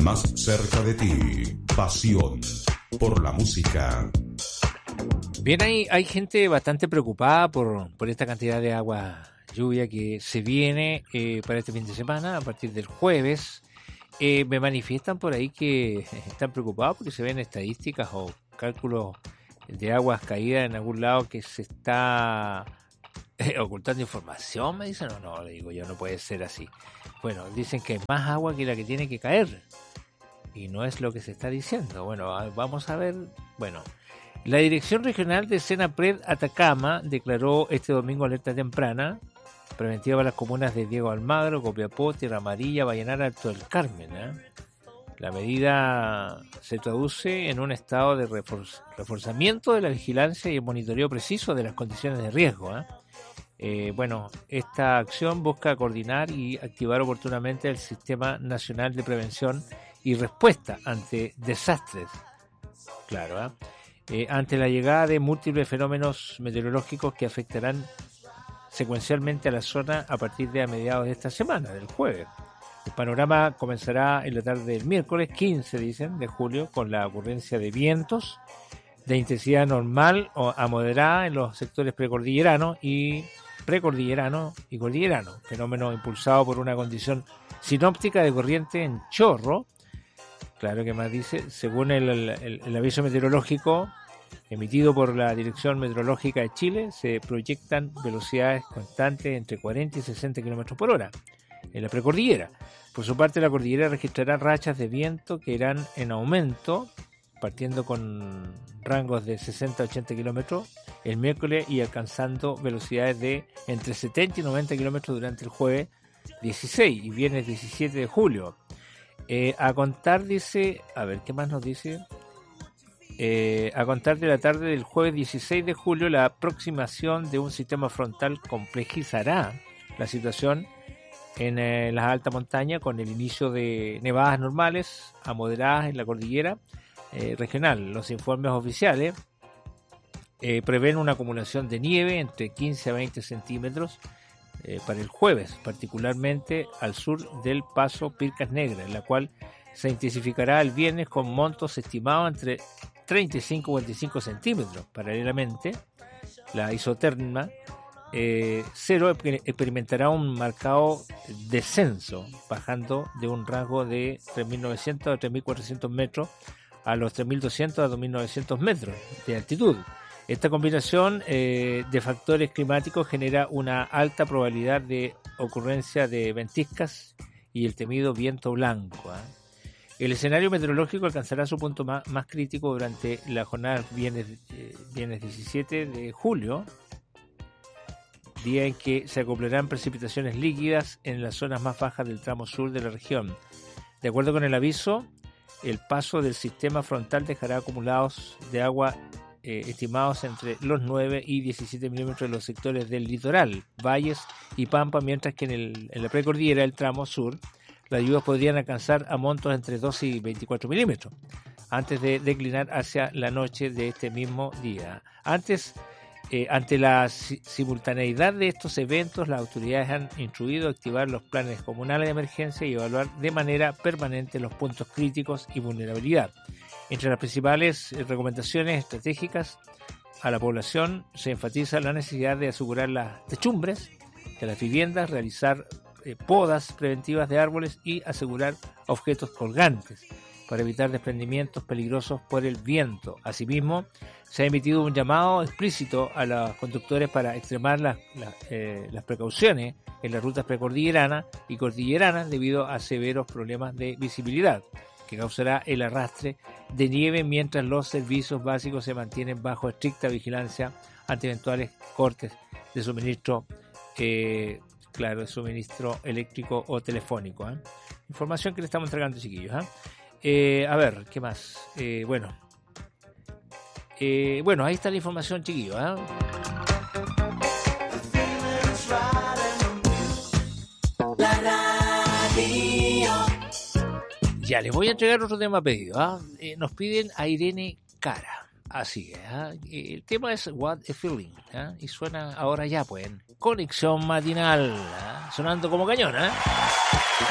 Más cerca de ti, pasión por la música. Bien, hay gente bastante preocupada por esta cantidad de agua, lluvia que se viene para este fin de semana a partir del jueves. Me manifiestan por ahí que están preocupados porque se ven estadísticas o cálculos de aguas caídas en algún lado que se está ocultando información, me dicen. No, le digo yo, no puede ser así. Bueno, dicen que hay más agua que la que tiene que caer y no es lo que se está diciendo. Bueno, vamos a ver. Bueno, la Dirección Regional de Senapred Atacama declaró este domingo alerta temprana preventiva para las comunas de Diego Almagro, Copiapó, Tierra Amarilla, Vallenar, Alto del Carmen. La medida se traduce en un estado de reforzamiento de la vigilancia y el monitoreo preciso de las condiciones de riesgo. Bueno, esta acción busca coordinar y activar oportunamente el Sistema Nacional de Prevención y Respuesta ante Desastres. Claro, ante la llegada de múltiples fenómenos meteorológicos que afectarán secuencialmente a la zona a partir de a mediados de esta semana, del jueves. El panorama comenzará en la tarde del miércoles 15, dicen, de julio, con la ocurrencia de vientos de intensidad normal o a moderada en los sectores precordillerano y cordillerano, fenómeno impulsado por una condición sinóptica de corriente en chorro. Claro, que más dice, según el aviso meteorológico emitido por la Dirección Meteorológica de Chile, se proyectan velocidades constantes entre 40 y 60 km por hora en la precordillera. Por su parte, la cordillera registrará rachas de viento que irán en aumento, partiendo con rangos de 60 a 80 km el miércoles y alcanzando velocidades de entre 70 y 90 km durante el jueves 16 y viernes 17 de julio. A contar, dice, a ver, ¿qué más nos dice? A contar de la tarde del jueves 16 de julio, la aproximación de un sistema frontal complejizará la situación en las altas montañas con el inicio de nevadas normales a moderadas en la cordillera regional. Los informes oficiales prevén una acumulación de nieve entre 15 a 20 centímetros para el jueves, particularmente al sur del paso Pircas Negras, en la cual se intensificará el viernes con montos estimados entre 35 y 45 centímetros. Paralelamente, la isoterma cero experimentará un marcado descenso, bajando de un rango de 3.900 a 3.400 metros a los 3.200 a 2.900 metros de altitud. Esta combinación de factores climáticos genera una alta probabilidad de ocurrencia de ventiscas y el temido viento blanco. El escenario meteorológico alcanzará su punto más crítico durante la jornada viernes 17 de julio, día en que se acoplarán precipitaciones líquidas en las zonas más bajas del tramo sur de la región. De acuerdo con el aviso, el paso del sistema frontal dejará acumulados de agua estimados entre los 9 y 17 milímetros en los sectores del litoral, valles y pampa, mientras que en la precordillera del tramo sur las lluvias podrían alcanzar a montos entre 12 y 24 milímetros, antes de declinar hacia la noche de este mismo día. Ante la simultaneidad de estos eventos, las autoridades han instruido activar los planes comunales de emergencia y evaluar de manera permanente los puntos críticos y vulnerabilidad. Entre las principales recomendaciones estratégicas a la población se enfatiza la necesidad de asegurar las techumbres de las viviendas, realizar podas preventivas de árboles y asegurar objetos colgantes para evitar desprendimientos peligrosos por el viento. Asimismo, se ha emitido un llamado explícito a los conductores para extremar las precauciones en las rutas precordilleranas y cordilleranas debido a severos problemas de visibilidad que causará el arrastre de nieve mientras los servicios básicos se mantienen bajo estricta vigilancia ante eventuales cortes de suministro, de suministro eléctrico o telefónico. Información que le estamos entregando, chiquillos. A ver, ¿qué más? Bueno, ahí está la información, chiquillos. Ya, les voy a entregar otro tema pedido. Nos piden a Irene Cara. Así que el tema es What a Feeling. Y suena ahora ya, pues, en Conexión Matinal. Sonando como cañón.